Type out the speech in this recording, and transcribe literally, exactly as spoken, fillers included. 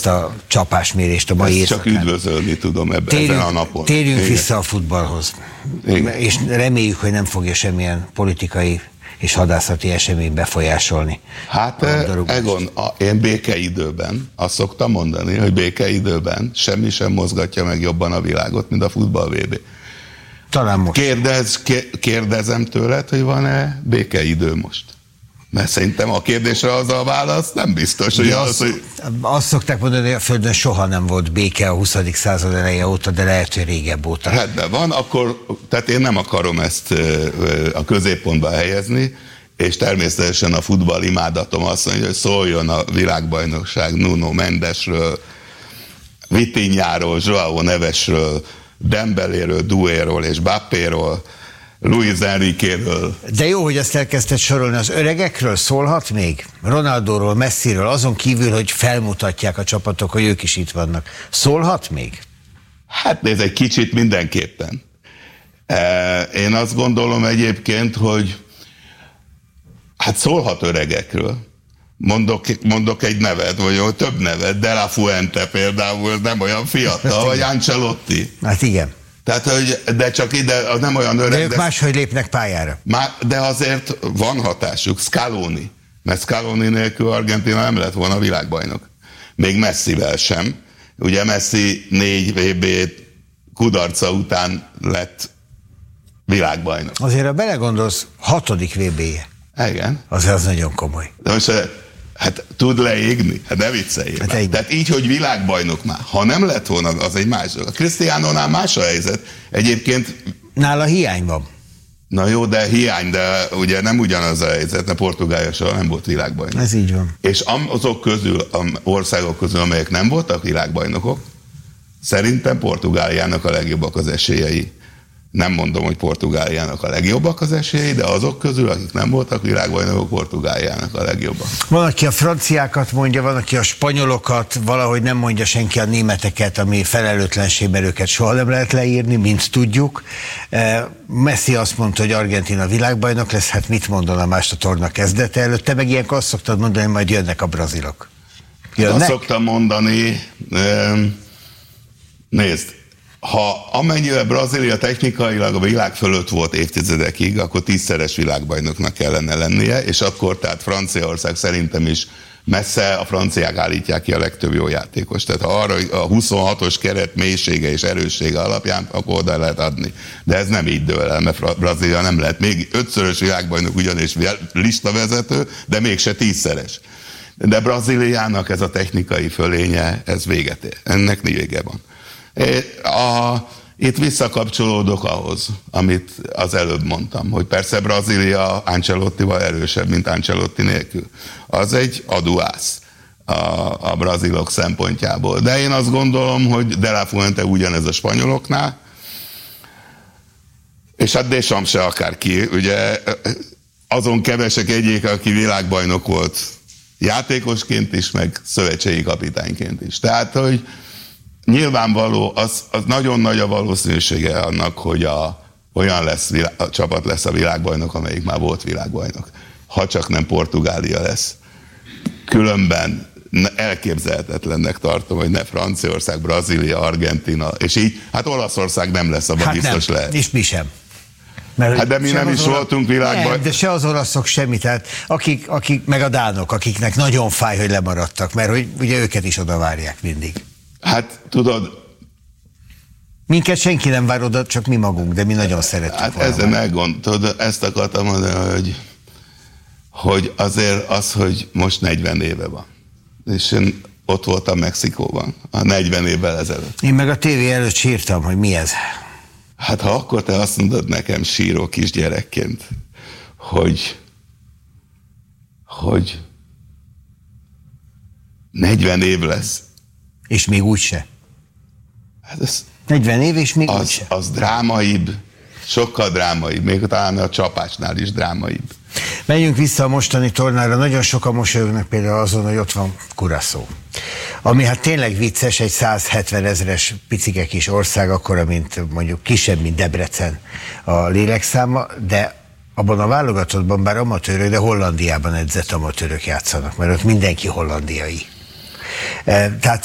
a csapásmérést a mai éjszakán. Csak üdvözölni tudom ebben térjünk, ezen a napon. Térjünk Igen. vissza a futballhoz. Igen. És reméljük, hogy nem fogja semmilyen politikai és hadászati esemény befolyásolni. Hát Egon, a, én békeidőben azt szoktam mondani, hogy békeidőben semmi sem mozgatja meg jobban a világot, mint a futball vé bé. Talán most. Kérdez, kérdezem tőled, hogy van-e békeidő most? Mert szerintem a kérdésre az a válasz nem biztos, hogy az, azt, hogy... Azt szokták mondani, hogy a Földön soha nem volt béke a huszadik század eleje óta, de lehet, hogy régebb óta. Hát de van, akkor, tehát én nem akarom ezt a középpontba helyezni, és természetesen a futball imádatom azt mondja, hogy szóljon a világbajnokság Nuno Mendesről, Vitinháról, João Nevesről, Dembeléről, Douéról és Bappéról, Luis Enriquéről. De jó, hogy ezt elkezdted sorolni. Az öregekről szólhat még? Ronaldóról, Messiről, azon kívül, hogy felmutatják a csapatok, hogy ők is itt vannak. Szólhat még? Hát nézd, egy kicsit mindenképpen. Én azt gondolom egyébként, hogy hát szólhat öregekről. Mondok, mondok egy nevet, vagy több nevet, De La Fuente például, nem olyan fiatal, vagy Ancelotti. Hát igen. Tehát, hogy, de csak ide, az nem olyan öreg. De ők de, máshogy lépnek pályára. Má, de azért van hatásuk. Scaloni. Mert Scaloni nélkül Argentina nem lett volna világbajnok. Még Messivel sem. Ugye Messi négy vé bé kudarca után lett világbajnok. Azért, ha belegondolsz, hatodik vé bé-je. Igen. Azért az nagyon komoly. De most hát tud leégni? Hát ne vicceljél. Hát egy... Tehát így, hogy világbajnok már. Ha nem lett volna, az egy más dolog. A Cristianónál más a helyzet. Egyébként... Nála hiány van. Na jó, de hiány, de ugye nem ugyanaz a helyzet, mert Portugália soha nem volt világbajnok. Ez így van. És azok közül, az országok közül, amelyek nem voltak világbajnokok, szerintem Portugáliának a legjobbak az esélyei. Nem mondom, hogy Portugáliának a legjobbak az esélyei, de azok közül, akik nem voltak világbajnokok, Portugáliának a legjobbak. Van, aki a franciákat mondja, van, aki a spanyolokat, valahogy nem mondja senki a németeket, ami felelőtlenség, mert őket soha nem lehet leírni, mint tudjuk. Messi azt mondta, hogy Argentina világbajnok lesz, hát mit mondana más a torna kezdete előtt? Te meg ilyenkor azt szoktad mondani, hogy majd jönnek a brazilok. Jönnek? Azt szoktam mondani, nézd, ha amennyivel Brazília technikailag a világ fölött volt évtizedekig, akkor tízszeres világbajnoknak kellene lennie, és akkor tehát Franciaország szerintem is messze a franciák állítják ki a legtöbb jó játékos. Tehát ha arra a huszonhatos keret mélysége és erőssége alapján, akkor oda lehet adni. De ez nem így dől el, mert Brazília nem lehet. Még ötszörös világbajnok ugyanis listavezető, de mégse tízszeres. De Brazíliának ez a technikai fölénye, ez véget ér. Ennek vége van. A, itt visszakapcsolódok ahhoz, amit az előbb mondtam, hogy persze Brazília Ancelottival erősebb, mint Ancelotti nélkül. Az egy aduász a, a brazilok szempontjából. De én azt gondolom, hogy De La Fuente ugyanez a spanyoloknál, és hát Deschamps se akárki, ugye azon kevesek egyik, aki világbajnok volt játékosként is, meg szövetségi kapitányként is. Tehát, hogy nyilvánvaló, az, az nagyon nagy a valószínűsége annak, hogy a, olyan lesz, a csapat lesz a világbajnok, amelyik már volt világbajnok. Ha csak nem Portugália lesz. Különben elképzelhetetlennek tartom, hogy ne Franciaország, Brazília, Argentina, és így, hát Olaszország nem lesz, abban hát biztos nem, lehet. És mi sem. Mert hát de mi nem is voltunk világbajnok. Nem, de se az olaszok semmi, tehát akik, akik, meg a dánok, akiknek nagyon fáj, hogy lemaradtak, mert hogy ugye őket is oda várják mindig. Hát tudod... Minket senki nem vár oda, csak mi magunk, de mi nagyon szeretjük. Hát ezzel meggondolod, ezt akartam mondani, hogy, hogy azért az, hogy most negyven éve van. És én ott voltam Mexikóban, a negyven évvel ezelőtt. Én meg a tévé előtt sírtam, hogy mi ez. Hát ha akkor te azt mondod nekem síró kisgyerekként, hogy, hogy negyven év lesz. És még úgyse. Hát ez, negyven év, és még az, úgyse. Az drámaibb, sokkal drámaibb, még talán a csapásnál is drámaibb. Menjünk vissza a mostani tornára. Nagyon sokan mosolyognak például azon, hogy ott van Curaçao. Ami hát tényleg vicces, egy százhetven ezres picike kis ország, akkora, mint mondjuk kisebb, mint Debrecen a lélekszáma, de abban a válogatottban, bár amatőrök, de Hollandiában edzett amatőrök játszanak, mert ott mindenki hollandiai. Tehát